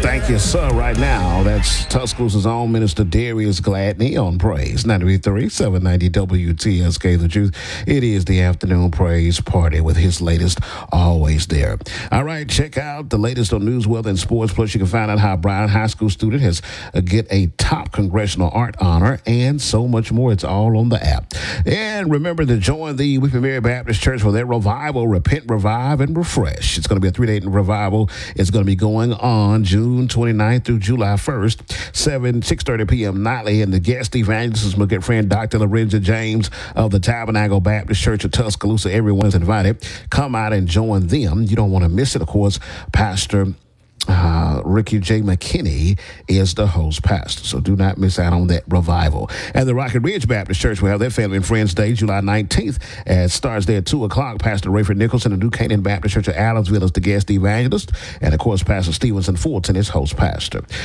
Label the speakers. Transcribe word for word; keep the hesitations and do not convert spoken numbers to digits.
Speaker 1: Thank you, sir. Right now, that's Tuscaloosa's own Minister Darius Gladney on Praise ninety-three point three, seven ninety W T S K The Truth. It is the afternoon praise party with his latest always there. All right, check out the latest on news, weather, and sports. Plus, you can find out how Bryan High School student has uh, get a top congressional art honor and so much more. It's all on the app. And remember to join the Weeping Mary Baptist Church for their revival, Repent, Revive, and Refresh. It's going to be a three-day revival. It's going to be going on June twenty-ninth through July first, seven, six thirty p.m. nightly. And the guest evangelist is my good friend, Doctor Lorenzo James of the Tabernacle Baptist Church of Tuscaloosa. Everyone's invited. Come out and join them. You don't want to miss it. Of course, Pastor Uh, Ricky J. McKinney is the host pastor, so do not miss out on that revival. And the Rocket Ridge Baptist Church will have their Family and Friends Day, July nineteenth. It starts there at two o'clock. Pastor Rayford Nicholson of New Canaan Baptist Church of Allensville is the guest evangelist. And, of course, Pastor Stevenson Fulton is host pastor.